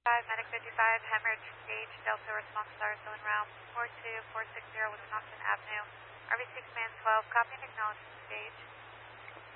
Medic 55, hemorrhage gauge, Delta response stars in round 42460 Wisconsin Avenue. RV6 man 12, copy and acknowledge gauge.